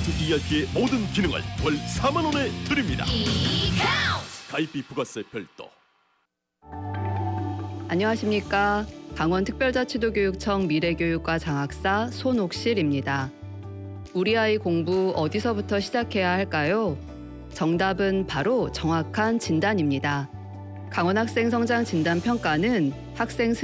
카운트 ERP의 모든 기능을 월 4만 원에 드립니다. 가입비 부가세 별도. 안녕하십니까. 강원특별자치도교육청 미래교육과 장학사 손옥실입니다. 우리 아이 공부 어디서부터 시작해야 할까요? 정답은 바로 정확한 진단입니다. 강원학생 성장 진단 평가는 학생